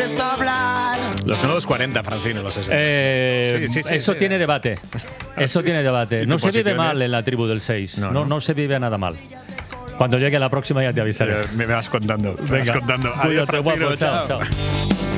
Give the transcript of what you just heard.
quieres hablar. Los nuevos 40, Francino, los 60. Eso tiene debate. Eso tiene debate. No se vive posiciones? mal en la tribu del 6. No. No se vive nada mal. Cuando llegue la próxima ya te avisaré. Me vas contando. Venga, Adiós, cuídate, guapo. Francino, Chao.